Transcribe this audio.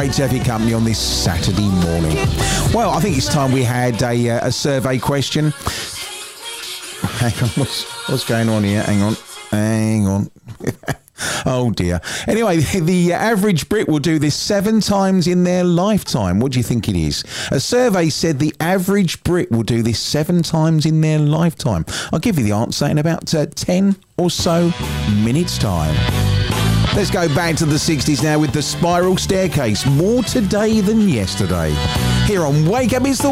great to have your company on this Saturday morning. Well, I think it's time we had a survey question. Hang on, what's going on here? Hang on. Oh dear. Anyway, the average Brit will do this 7 times in their lifetime. What do you think it is? A survey said the average Brit will do this 7 times in their lifetime. I'll give you the answer in about 10 or so minutes time. Let's go back to the 60s now with the Spiral Staircase. More today than yesterday. Here on Wake Up, it's the